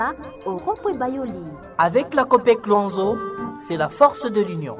au rond-point Bayoli. Avec la Copec Lonzo, c'est la force de l'union.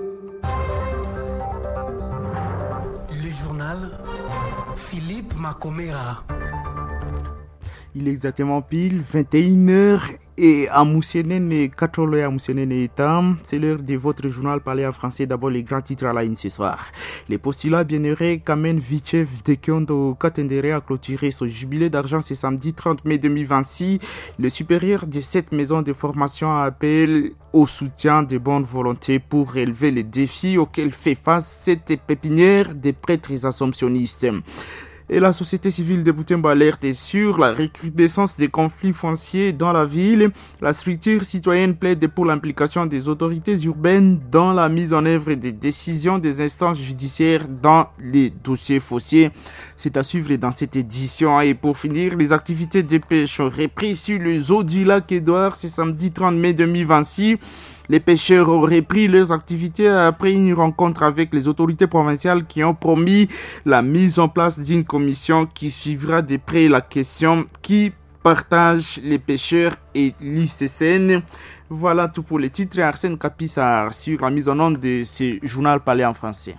Le journal Philippe Macomera. Il est exactement pile 21h et à Moussienene et 4h à Moussienene et Tam. C'est l'heure de votre journal parlé en français. D'abord les grands titres à la une ce soir. Les postulats bienheureux Kamen Vichev de Kyondo Katendere a clôturé son jubilé d'argent ce samedi 30 mai 2026. Le supérieur de cette maison de formation appelle au soutien de bonne volonté pour relever les défis auxquels fait face cette pépinière des prêtres assomptionnistes. Et la société civile de Butembo alerte sur la recrudescence des conflits fonciers dans la ville. La structure citoyenne plaide pour l'implication des autorités urbaines dans la mise en œuvre des décisions des instances judiciaires dans les dossiers fonciers. C'est à suivre dans cette édition. Et pour finir, les activités de pêche ont repris sur les eaux du lac Édouard ce samedi 30 mai 2026. Les pêcheurs ont repris leurs activités après une rencontre avec les autorités provinciales qui ont promis la mise en place d'une commission qui suivra de près la question qui partage les pêcheurs et l'ICCN. Voilà tout pour les titres. Arsène Capissar sur la mise en onde de ce journal parlé en français.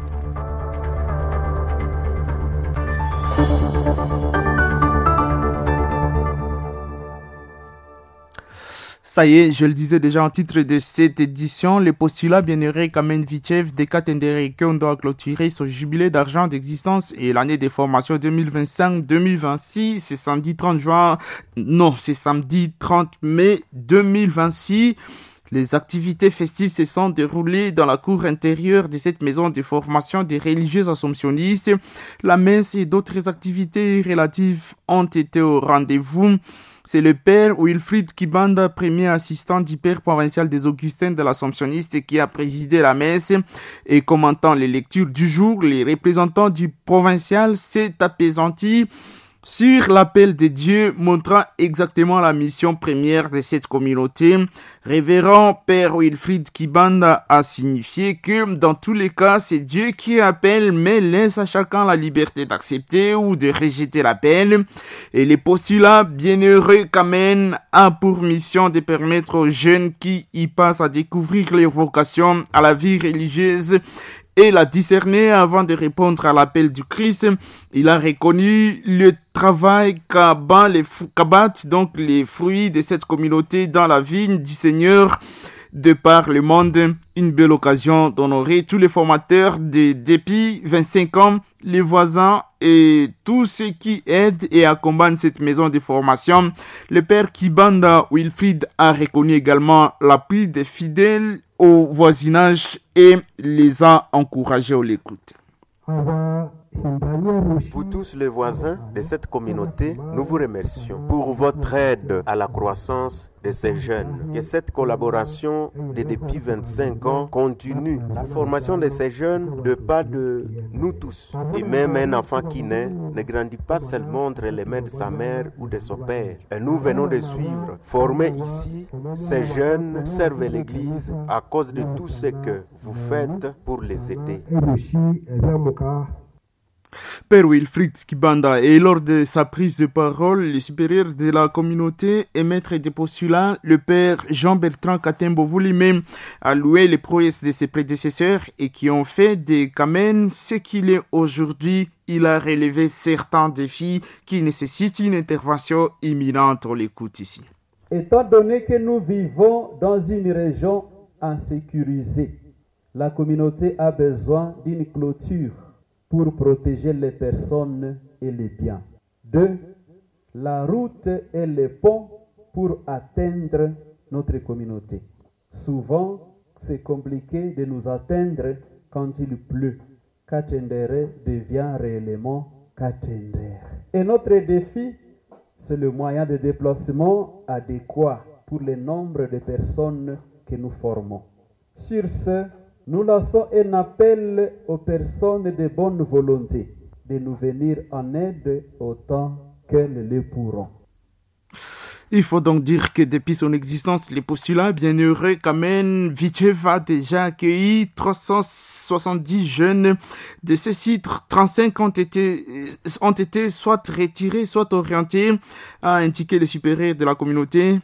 Ça y est, je le disais déjà en titre de cette édition, le postulat bienheureux Kamen Vichev de Katendere Kyondo a clôturé son jubilé d'argent d'existence et l'année de formation 2025-2026, c'est samedi 30 mai 2026. Les activités festives se sont déroulées dans la cour intérieure de cette maison de formation des religieux assomptionnistes. La messe et d'autres activités relatives ont été au rendez-vous. C'est le père Wilfried Kibanda, premier assistant du père provincial des Augustins de l'Assomptionniste, qui a présidé la messe. Et commentant les lectures du jour, les représentants du provincial s'est apaisanti sur l'appel de Dieu, montrant exactement la mission première de cette communauté. Révérend Père Wilfried Kibanda a signifié que dans tous les cas, c'est Dieu qui appelle, mais laisse à chacun la liberté d'accepter ou de rejeter l'appel. Et les postulats bienheureux qu'amène a pour mission de permettre aux jeunes qui y passent à découvrir leur vocation à la vie religieuse et la discerner avant de répondre à l'appel du Christ. Il a reconnu le travail qu'abattent donc les fruits de cette communauté dans la vigne du Seigneur de par le monde. Une belle occasion d'honorer tous les formateurs depuis 25 ans, les voisins et tous ceux qui aident et accompagnent cette maison de formation. Le père Kibanda Wilfried a reconnu également l'appui des fidèles au voisinage et les a encouragés à l'écoute. Vous tous les voisins de cette communauté, nous vous remercions pour votre aide à la croissance de ces jeunes. Que cette collaboration depuis 25 ans continue. La formation de ces jeunes dépend de nous tous. Et même un enfant qui naît ne grandit pas seulement entre les mains de sa mère ou de son père. Et nous venons de suivre, formés ici, ces jeunes servent l'Église à cause de tout ce que vous faites pour les aider. Père Wilfried Kibanda, et lors de sa prise de parole, le supérieur de la communauté et maître des postulats, le père Jean-Bertrand Katembo voulait même louer les prouesses de ses prédécesseurs et qui ont fait de Kamen ce qu'il est aujourd'hui. Il a relevé certains défis qui nécessitent une intervention imminente. On l'écoute ici. Étant donné que nous vivons dans une région insécurisée, la communauté a besoin d'une clôture pour protéger les personnes et les biens. 2. La route et les ponts pour atteindre notre communauté. Souvent, c'est compliqué de nous atteindre quand il pleut. Katendere devient réellement Katendere. Et notre défi, c'est le moyen de déplacement adéquat pour le nombre de personnes que nous formons. Sur ce, nous lançons un appel aux personnes de bonne volonté de nous venir en aide autant qu'elles le pourront. Il faut donc dire que depuis son existence, les postulats bienheureux Kamen Vichev a déjà accueilli 370 jeunes. De ceux-ci, 35 ont été soit retirés, soit orientés, a indiqué le supérieur de la communauté.